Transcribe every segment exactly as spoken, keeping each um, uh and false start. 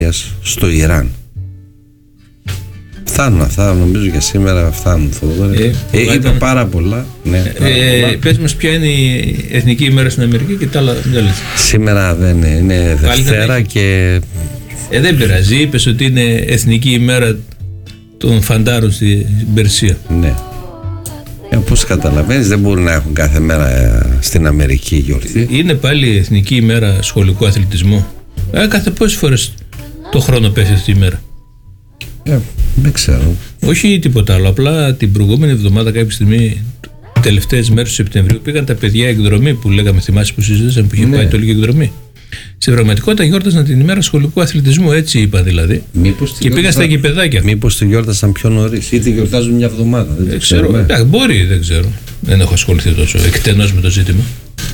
στο Ιράν. Φτάνουν αυτά, νομίζω για σήμερα φτάνουν. Ε, ε, είπα ήταν... πάρα πολλά. Ναι, πάρα ε, πολλά. Πες μας ποια είναι η εθνική ημέρα στην Αμερική και τα άλλα δεν λες. Σήμερα δεν είναι, είναι Δευτέρα και... Ε, δεν πειράζει, είπες ότι είναι εθνική ημέρα των φαντάρων στην Περσία. Ναι. Ε, όπως καταλαβαίνεις, δεν μπορούν να έχουν κάθε μέρα στην Αμερική γιορτή. Είναι πάλι εθνική ημέρα σχολικού αθλητισμού. Ε, κάθε πόσες φορές το χρόνο πέσει αυτή η ημέρα. Ε, δεν ξέρω. Όχι τίποτα άλλο. Απλά την προηγούμενη εβδομάδα, κάποια στιγμή, τελευταίες μέρες του Σεπτεμβρίου, πήγαν τα παιδιά εκδρομή που λέγαμε, θυμάσαι που συζητήσαμε, που είχε ναι. πάει το λίγο εκδρομή. Στην πραγματικότητα γιόρτασαν την ημέρα σχολικού αθλητισμού, έτσι είπα δηλαδή. Μήπως και πήγαν στα γηπεδάκια. Μήπως τη γιόρτασαν πιο νωρίς ή τη γιορτάζουν μια εβδομάδα. Δεν, δεν ξέρω. Εντάξει, μπορεί, δεν ξέρω. Δεν έχω ασχοληθεί τόσο εκτενώς με το ζήτημα.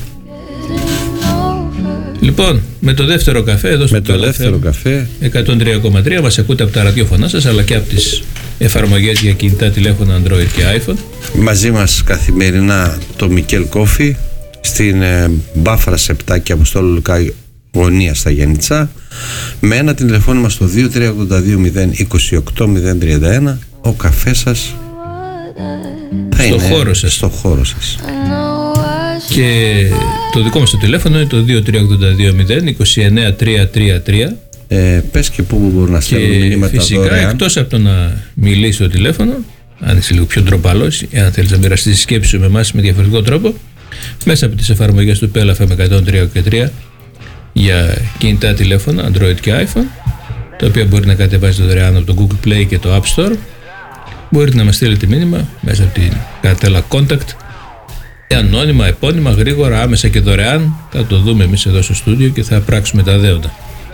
Λοιπόν, με το δεύτερο καφέ εδώ στο με το δεύτερο καφέ εκατόν τρία κόμμα τρία μας ακούτε από τα ραδιόφωνά σας αλλά και από τις εφαρμογές για κινητά τηλέφωνα Android και iPhone. Μαζί μας καθημερινά το Μικέλ Κόφι στην ε, Μπάφρας επτά και Αποστόλου Λουκά γωνία στα Γιάννητσά, με ένα τηλεφώνημα στο δύο τρία οκτώ δύο μηδέν είκοσι οκτώ μηδέν τριάντα ένα. Ο καφές σας θα στο είναι χώρο σας. στο χώρο σας. Και το δικό μας το τηλέφωνο είναι το δύο τρία οκτώ δύο μηδέν είκοσι εννέα τριακόσια τριάντα τρία. Ε, πες και πού μπορούν να στέλνουν μηνύματα φυσικά δωρεάν. Εκτός από το να μιλήσει στο τηλέφωνο, αν είσαι λίγο πιο ντροπαλός, αν θέλεις να μοιραστείς τη σκέψη σου με εμάς με διαφορετικό τρόπο, μέσα από τις εφαρμογές του Πέλα εφ εμ εκατόν τρία και τρία για κινητά τηλέφωνα Android και iPhone, τα οποία μπορεί να κατεβάσετε δωρεάν από το Google Play και το App Store. Μπορείτε να μας στείλετε μήνυμα μέσα από την καρτέλα Contact, ανώνυμα, επώνυμα, γρήγορα, άμεσα και δωρεάν. Θα το δούμε εμείς εδώ στο στούντιο και θα πράξουμε τα δέοντα.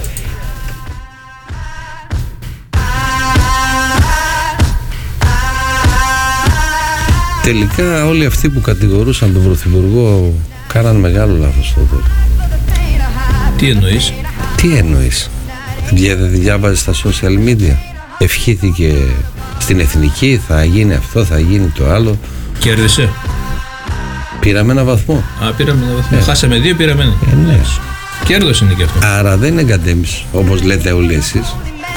Τελικά όλοι αυτοί που κατηγορούσαν τον Πρωθυπουργό κάναν μεγάλο λάθος τότε. Τι εννοείς? Τι εννοείς? Δεν διάβαζε στα social media? Ευχήθηκε στην Εθνική, θα γίνει αυτό, θα γίνει το άλλο. Κέρδισε. Πήραμε ένα βαθμό. Α, πήραμε ένα βαθμό. Ε. Χάσαμε δύο, πήραμε ένα. Ε, ναι. Κέρδος είναι και αυτό. Άρα δεν είναι εγκατέμιση, όπως λέτε όλοι εσείς.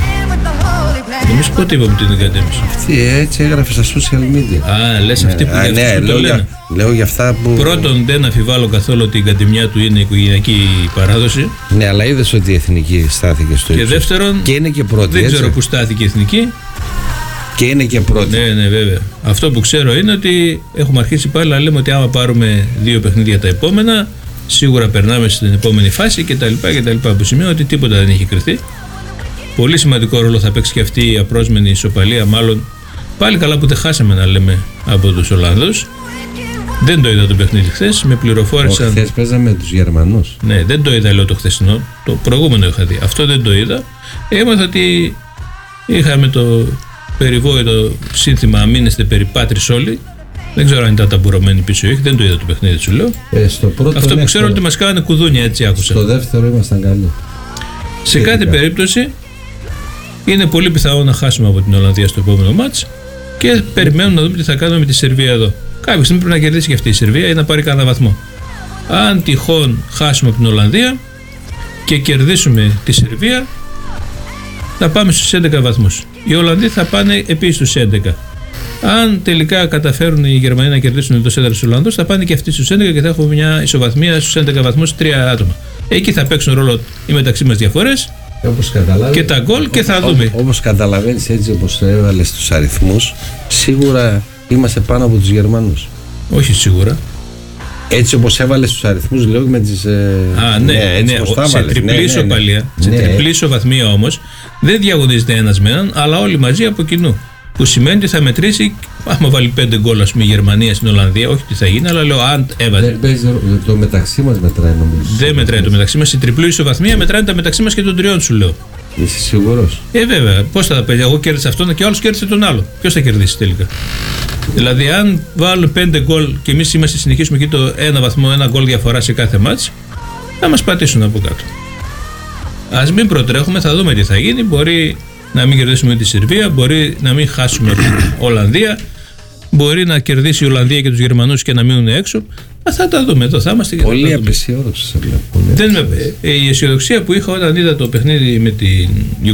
Εμείς πότε είπαμε ότι είναι εγκατέμιση? Αυτή έτσι έγραφε στα social media. Α, λες ναι. αυτοί που, Α, ναι, που λέω, το λένε. για, λέω για αυτά που... Πρώτον, δεν αμφιβάλλω καθόλου ότι η εγκατεμιά του είναι η οικογενειακή παράδοση. Ναι, αλλά είδες ότι η Εθνική στάθηκε στο ύψος. Και δεύτερον, και είναι και πρώτη, δεν έτσι. ξέρω που στάθηκε η Εθνική. Και είναι και πρώτη. Ναι, ναι, βέβαια. Αυτό που ξέρω είναι ότι έχουμε αρχίσει πάλι να λέμε ότι άμα πάρουμε δύο παιχνίδια τα επόμενα, σίγουρα περνάμε στην επόμενη φάση κτλ. κτλ. Που σημαίνει ότι τίποτα δεν έχει κρυθεί. Πολύ σημαντικό ρόλο θα παίξει και αυτή η απρόσμενη ισοπαλία. Μάλλον πάλι καλά που δεν χάσαμε, να λέμε, από τους Ολλανδούς. Δεν το είδα το παιχνίδι χθες. Με πληροφόρησαν. Χθες παίζαμε τους Γερμανούς. Ναι, δεν το είδα, λέω, το χθεσινό. Το προηγούμενο είχα δει. Αυτό δεν το είδα. Έμαθα ότι είχαμε το περιβόητο σύνθημα «Αμήνεστε περιπάτρις όλοι». Δεν ξέρω αν ήταν ταμπουρωμένοι πίσω ή όχι. Δεν το είδα το παιχνίδι, σου λέω. Ε, στο πρώτο αυτό που ξέρω είναι ότι μας κάνανε κουδούνια, έτσι άκουσα. Στο δεύτερο ήμασταν καλοί. Σε κάθε Φυσικά. περίπτωση είναι πολύ πιθανό να χάσουμε από την Ολλανδία στο επόμενο μάτς και περιμένουμε να δούμε τι θα κάνουμε με τη Σερβία εδώ. Κάποια στιγμή πρέπει να κερδίσει και αυτή η Σερβία ή να πάρει κανένα βαθμό. Αν τυχόν χάσουμε από την Ολλανδία και κερδίσουμε τη Σερβία, θα πάμε στους έντεκα βαθμούς. Οι Ολλανδοί θα πάνε επίσης στους έντεκα. Αν τελικά καταφέρουν οι Γερμανοί να κερδίσουν το έντεκα στους Ολλανδούς, θα πάνε και αυτοί στους έντεκα και θα έχουμε μια ισοβαθμία στους έντεκα βαθμούς, τρία άτομα. Εκεί θα παίξουν ρόλο οι μεταξύ μας διαφορές και τα γκολ και θα δούμε. Όπως καταλαβαίνεις, έτσι όπως το έβαλες στους αριθμούς, σίγουρα είμαστε πάνω από τους Γερμανούς. Όχι σίγουρα. Έτσι όπως έβαλες τους αριθμούς, λέω με τις. Ε... Α, ναι, ναι, ναι. Σε τριπλή ισοπαλία, ναι, ναι. σε τριπλή ισοβαθμία όμως, δεν διαγωνίζεται ένας με έναν, αλλά όλοι μαζί από κοινού. Που σημαίνει ότι θα μετρήσει, άμα βάλει πέντε γκολ, ας πούμε, η Γερμανία στην Ολλανδία, όχι τι θα γίνει, αλλά λέω αν έβαζε. Δεν παίζει, το μεταξύ μας μετράει, νομίζω. Δεν μετράει το μεταξύ μας. Η τριπλή ισοβαθμία μετράει τα μεταξύ μας και των τριών, σου λέω. Είσαι σίγουρος? Ε, βέβαια. Πώς θα τα παίζει? Εγώ κέρδισα αυτόν και ο άλλος κέρδισε τον άλλο. Ποιος θα κερδίσει τελικά? Δηλαδή, αν βάλουν πέντε γκολ και εμείς είμαστε συνεχίσουμε εκεί το ένα βαθμό, ένα γκολ διαφορά σε κάθε μάτς, θα μας πατήσουν από κάτω. Ας μην προτρέχουμε, θα δούμε τι θα γίνει. Μπορεί να μην κερδίσουμε τη Σερβία, μπορεί να μην χάσουμε την Ολλανδία, μπορεί να κερδίσει η Ολλανδία και τους Γερμανούς και να μείνουν έξω. Α, θα τα δούμε, εδώ θα είμαστε και θα πολύ απεσιόδοξο σε βλέπω. Δεν με, η αισιοδοξία που είχα όταν είδα το παιχνίδι με την